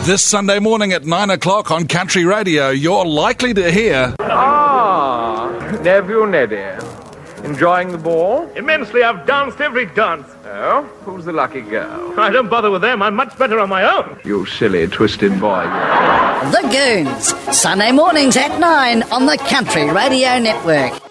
This Sunday morning at 9 o'clock on Country Radio, you're likely to hear... Nephew Neddy. Enjoying the ball? Immensely. I've danced every dance. Oh? Who's the lucky girl? I don't bother with them. I'm much better on my own. You silly, twisted boy. The Goons. Sunday mornings at 9 on the Country Radio Network.